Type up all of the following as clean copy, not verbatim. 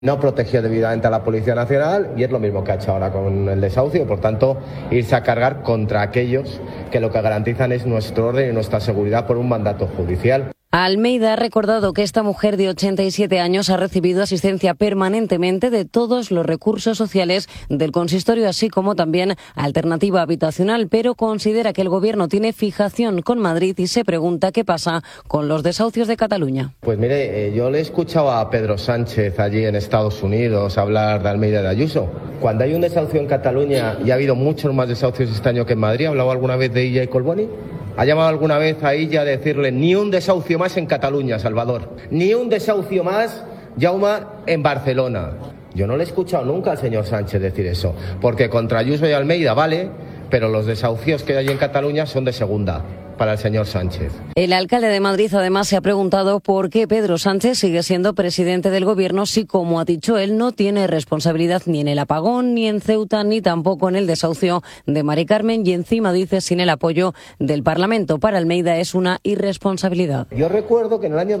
No protegió debidamente a la Policía Nacional y es lo mismo que ha hecho ahora con el desahucio. Por tanto, irse a cargar contra aquellos que lo que garantizan es nuestro orden y nuestra seguridad por un mandato judicial. Almeida ha recordado que esta mujer de 87 años ha recibido asistencia permanentemente de todos los recursos sociales del consistorio, así como también alternativa habitacional, pero considera que el Gobierno tiene fijación con Madrid y se pregunta qué pasa con los desahucios de Cataluña. Pues mire, yo le he escuchado a Pedro Sánchez allí en Estados Unidos hablar de Almeida y de Ayuso. Cuando hay un desahucio en Cataluña, y ha habido muchos más desahucios este año que en Madrid, ¿ha hablado alguna vez de Illa y Collboni? ¿Ha llamado alguna vez a ella a decirle ni un desahucio más en Cataluña, Salvador? Ni un desahucio más, Jaume, en Barcelona. Yo no le he escuchado nunca al señor Sánchez decir eso, porque contra Ayuso y Almeida vale, pero los desahucios que hay en Cataluña son de segunda para el señor Sánchez. El alcalde de Madrid además se ha preguntado por qué Pedro Sánchez sigue siendo presidente del Gobierno si, como ha dicho él, no tiene responsabilidad ni en el apagón, ni en Ceuta, ni tampoco en el desahucio de Mari Carmen, y encima dice sin el apoyo del Parlamento. Para Almeida es una irresponsabilidad. Yo recuerdo que en el año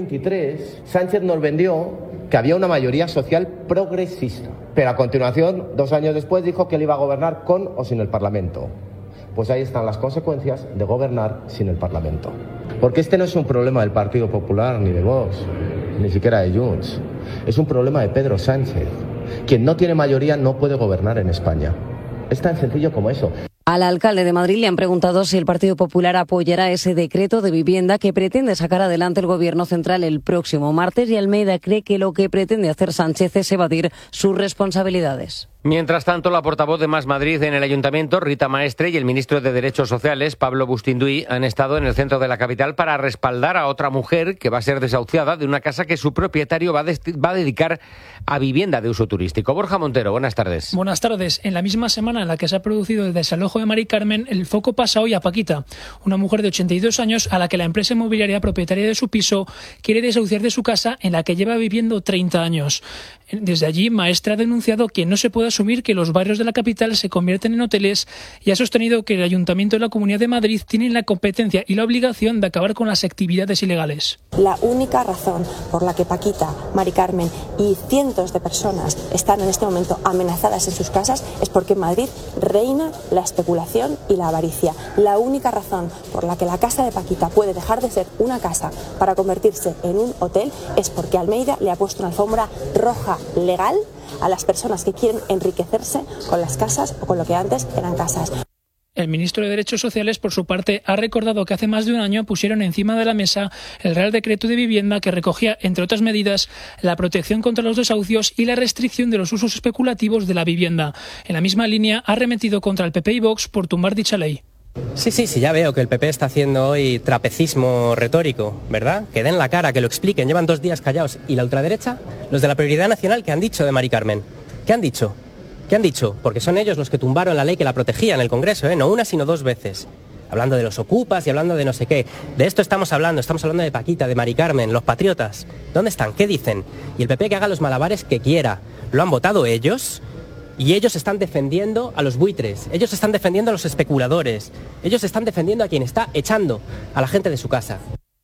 2023 Sánchez nos vendió que había una mayoría social progresista, pero a continuación, 2 años después, dijo que él iba a gobernar con o sin el Parlamento. Pues ahí están las consecuencias de gobernar sin el Parlamento. Porque este no es un problema del Partido Popular, ni de Vox, ni siquiera de Junts. Es un problema de Pedro Sánchez. Quien no tiene mayoría no puede gobernar en España. Es tan sencillo como eso. Al alcalde de Madrid le han preguntado si el Partido Popular apoyará ese decreto de vivienda que pretende sacar adelante el Gobierno central el próximo martes, y Almeida cree que lo que pretende hacer Sánchez es evadir sus responsabilidades. Mientras tanto, la portavoz de Más Madrid en el Ayuntamiento, Rita Maestre, y el ministro de Derechos Sociales, Pablo Bustinduy, han estado en el centro de la capital para respaldar a otra mujer que va a ser desahuciada de una casa que su propietario va a dedicar a vivienda de uso turístico. Borja Montero, buenas tardes. Buenas tardes. En la misma semana en la que se ha producido el desalojo de Mari Carmen, el foco pasa hoy a Paquita, una mujer de 82 años a la que la empresa inmobiliaria propietaria de su piso quiere desahuciar de su casa en la que lleva viviendo 30 años. Desde allí, Maestre ha denunciado que no se puede asumir que los barrios de la capital se convierten en hoteles y ha sostenido que el Ayuntamiento de la Comunidad de Madrid tienen la competencia y la obligación de acabar con las actividades ilegales. La única razón por la que Paquita, Mari Carmen y cientos de personas están en este momento amenazadas en sus casas es porque en Madrid reina la especulación y la avaricia. La única razón por la que la casa de Paquita puede dejar de ser una casa para convertirse en un hotel es porque Almeida le ha puesto una alfombra roja legal a las personas que quieren enriquecerse con las casas o con lo que antes eran casas. El ministro de Derechos Sociales, por su parte, ha recordado que hace más de un año pusieron encima de la mesa el Real Decreto de Vivienda que recogía, entre otras medidas, la protección contra los desahucios y la restricción de los usos especulativos de la vivienda. En la misma línea, ha arremetido contra el PP y Vox por tumbar dicha ley. Sí, ya veo que el PP está haciendo hoy trapecismo retórico, ¿verdad? Que den la cara, que lo expliquen, llevan 2 días callados. ¿Y la ultraderecha? Los de la Prioridad Nacional, ¿qué han dicho de Mari Carmen? ¿Qué han dicho? ¿Qué han dicho? Porque son ellos los que tumbaron la ley que la protegía en el Congreso, no una sino 2 veces. Hablando de los ocupas y hablando de no sé qué. De esto estamos hablando de Paquita, de Mari Carmen, los patriotas. ¿Dónde están? ¿Qué dicen? Y el PP que haga los malabares que quiera. ¿Lo han votado ellos? Y ellos están defendiendo a los buitres, ellos están defendiendo a los especuladores, ellos están defendiendo a quien está echando a la gente de su casa.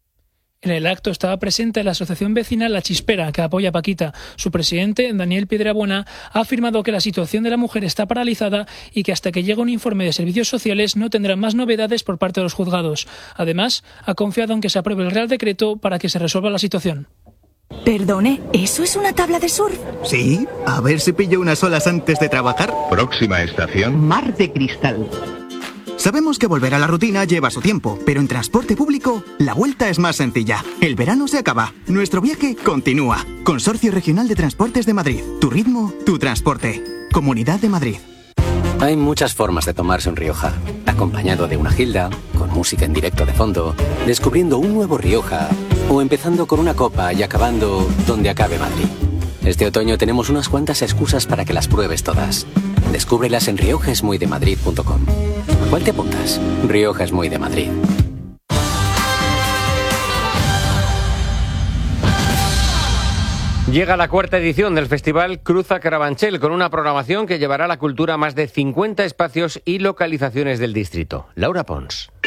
En el acto estaba presente la asociación vecinal La Chispera, que apoya a Paquita. Su presidente, Daniel Piedrabuena, ha afirmado que la situación de la mujer está paralizada y que hasta que llegue un informe de servicios sociales no tendrá más novedades por parte de los juzgados. Además, ha confiado en que se apruebe el Real Decreto para que se resuelva la situación. Perdone, ¿eso es una tabla de surf? Sí, a ver si pillo unas olas antes de trabajar. Próxima estación: Mar de Cristal. Sabemos que volver a la rutina lleva su tiempo, pero en transporte público la vuelta es más sencilla. El verano se acaba, nuestro viaje continúa. Consorcio Regional de Transportes de Madrid. Tu ritmo, tu transporte. Comunidad de Madrid. Hay muchas formas de tomarse un Rioja. Acompañado de una gilda, con música en directo de fondo, descubriendo un nuevo Rioja, o empezando con una copa y acabando donde acabe Madrid. Este otoño tenemos unas cuantas excusas para que las pruebes todas. Descúbrelas en riojaesmuydemadrid.com. ¿A cuál te apuntas? Rioja es muy de Madrid. Llega la 4ª edición del Festival Cruza Carabanchel, con una programación que llevará la cultura a más de 50 espacios y localizaciones del distrito. Laura Pons.